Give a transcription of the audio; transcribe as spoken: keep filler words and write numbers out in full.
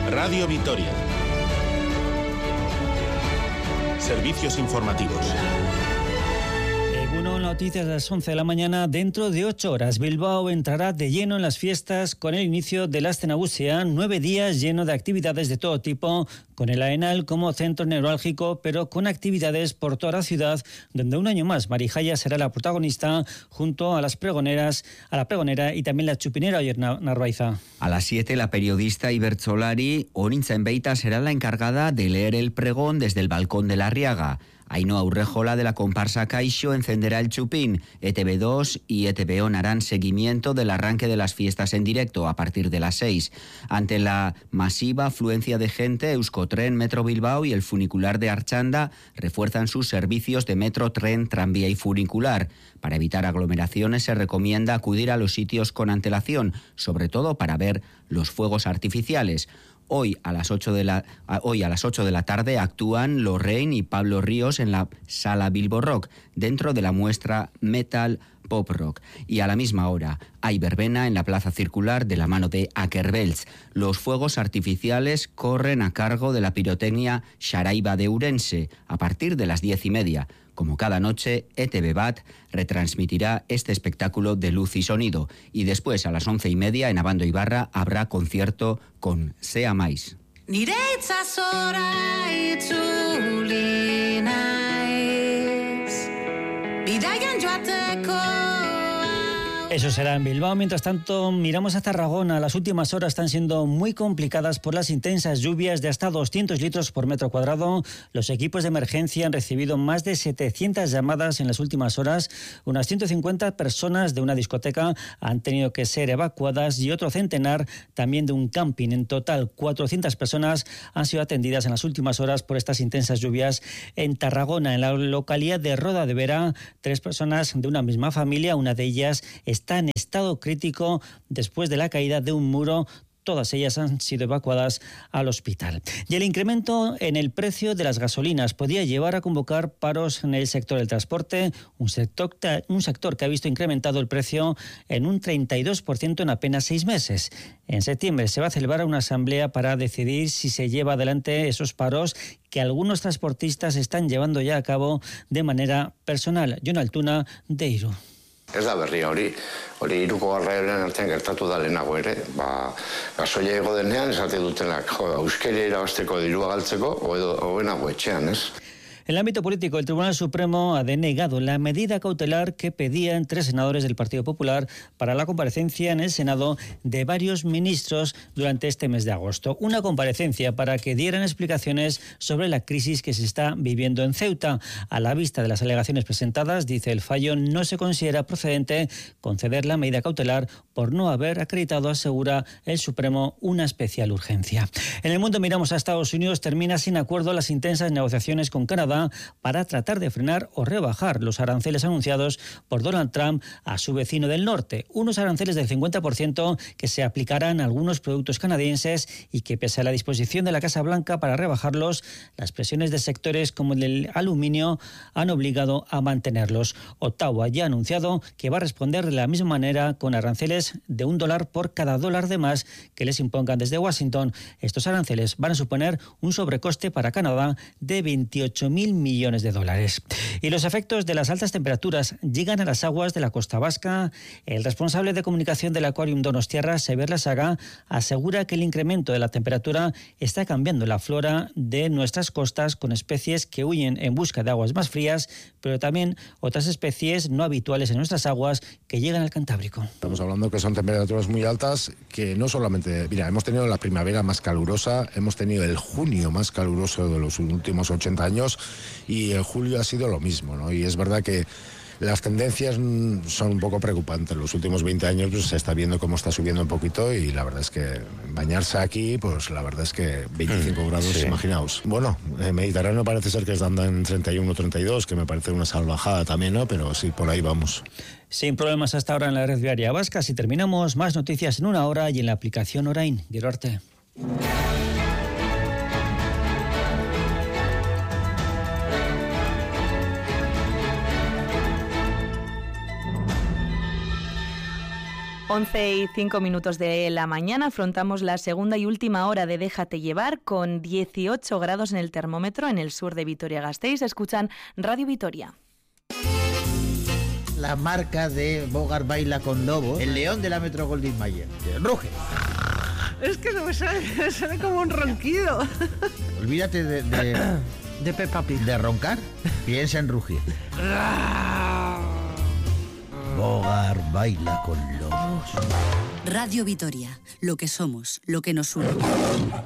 Radio Vitoria. Servicios informativos. Uno, noticias a las once de la mañana. Dentro de ocho horas, Bilbao entrará de lleno en las fiestas con el inicio del Aste Nagusia, nueve días lleno de actividades de todo tipo, con el Aenal como centro neurálgico, pero con actividades por toda la ciudad, donde un año más Marijaya será la protagonista junto a las pregoneras, a la pregonera y también la chupinera Oyer Narvaiza. A las siete, la periodista Ibertsolari Orintzen Beita será la encargada de leer el pregón desde el balcón de la Arriaga. Ainhoa Urrejola, de la comparsa Caixo, encenderá el chupín. E Te Be dos y E Te Be On harán seguimiento del arranque de las fiestas en directo a partir de las seis. Ante la masiva afluencia de gente, Euskotren, Metro Bilbao y el funicular de Archanda refuerzan sus servicios de metro, tren, tranvía y funicular. Para evitar aglomeraciones se recomienda acudir a los sitios con antelación, sobre todo para ver los fuegos artificiales. Hoy a las ocho de la hoy a las ocho de la tarde actúan Lorraine y Pablo Ríos en la Sala Bilbo Rock, dentro de la muestra Metal Pop Rock. Y a la misma hora hay verbena en la Plaza Circular de la mano de Akerbelts. Los fuegos artificiales corren a cargo de la pirotecnia Xaraiba de Ourense a partir de las diez y media. Como cada noche, E Te Be Bat retransmitirá este espectáculo de luz y sonido. Y después, a las once y media, en Abando Ibarra, habrá concierto con Sea Mais. Eso será en Bilbao. Mientras tanto, miramos a Tarragona. Las últimas horas están siendo muy complicadas por las intensas lluvias de hasta doscientos litros por metro cuadrado. Los equipos de emergencia han recibido más de setecientas llamadas en las últimas horas. Unas ciento cincuenta personas de una discoteca han tenido que ser evacuadas y otro centenar también de un camping. En total, cuatrocientas personas han sido atendidas en las últimas horas por estas intensas lluvias en Tarragona. En la localidad de Roda de Vera, tres personas de una misma familia, una de ellas está en estado crítico después de la caída de un muro. Todas ellas han sido evacuadas al hospital. Y el incremento en el precio de las gasolinas podría llevar a convocar paros en el sector del transporte, un sector, un sector que ha visto incrementado el precio en un treinta y dos por ciento en apenas seis meses. En septiembre se va a celebrar una asamblea para decidir si se lleva adelante esos paros que algunos transportistas están llevando ya a cabo de manera personal. Jon Altuna, de Iru. Ez da berria hori, hori hiruko garraioaren artean gertatu da lehenago ere, ba, gasoila ego denean esate dutenak, jo, euskeria irabazteko dirua galtzeko, hobenago etxean, ez? En el ámbito político, el Tribunal Supremo ha denegado la medida cautelar que pedían tres senadores del Partido Popular para la comparecencia en el Senado de varios ministros durante este mes de agosto. Una comparecencia para que dieran explicaciones sobre la crisis que se está viviendo en Ceuta. A la vista de las alegaciones presentadas, dice el fallo, no se considera procedente conceder la medida cautelar por no haber acreditado, asegura el Supremo, una especial urgencia. En el mundo miramos a Estados Unidos. Termina sin acuerdo las intensas negociaciones con Canadá para tratar de frenar o rebajar los aranceles anunciados por Donald Trump a su vecino del norte. Unos aranceles del cincuenta por ciento que se aplicarán a algunos productos canadienses y que, pese a la disposición de la Casa Blanca para rebajarlos, las presiones de sectores como el del aluminio han obligado a mantenerlos. Ottawa ya ha anunciado que va a responder de la misma manera con aranceles de un dólar por cada dólar de más que les impongan desde Washington. Estos aranceles van a suponer un sobrecoste para Canadá de veintiocho mil millones de dólares. Y los efectos de las altas temperaturas llegan a las aguas de la costa vasca. El responsable de comunicación del Aquarium Donostiarra, Sever Lasaga, asegura que el incremento de la temperatura está cambiando la flora de nuestras costas, con especies que huyen en busca de aguas más frías, pero también otras especies no habituales en nuestras aguas que llegan al Cantábrico. Estamos hablando que son temperaturas muy altas, que no solamente, mira, hemos tenido la primavera más calurosa, hemos tenido el junio más caluroso de los últimos ochenta años, y el julio ha sido lo mismo, ¿no? Y es verdad que las tendencias son un poco preocupantes. Los últimos veinte años pues, se está viendo cómo está subiendo un poquito, y la verdad es que bañarse aquí, pues la verdad es que veinticinco grados, sí. Imaginaos. Bueno, el Mediterráneo parece ser que anda en treinta y uno, treinta y dos, que me parece una salvajada también, ¿no? Pero sí, por ahí vamos. Sin problemas hasta ahora en la red viaria vasca. Si terminamos, más noticias en una hora y en la aplicación Orain. Gero arte. once y cinco minutos de la mañana afrontamos la segunda y última hora de Déjate llevar con dieciocho grados en el termómetro en el sur de Vitoria-Gasteiz. Escuchan Radio Vitoria. La marca de Bogart Baila con Lobos, el león de la Metro Goldwyn Mayer. Ruge. Es que no me sale, me sale como un ronquido. Olvídate de... de... de Peppa Pig. De roncar, piensa en rugir. Bogart Baila con Lobos. Radio Vitoria, lo que somos, lo que nos une.